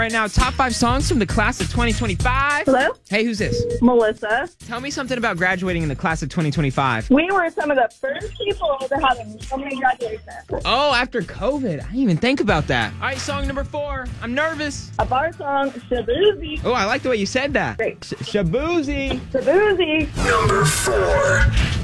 Right now, top 5 songs from the class of 2025. Hello? Hey, who's this? Melissa. Tell me something about graduating in the class of 2025. We were some of the first people to have a family graduation. Oh, after COVID. I didn't even think about that. All right, song number 4. I'm nervous. A bar song, Shaboozy. Oh, I like the way you said that. Great. Shaboozy. Shaboozy. Number 4.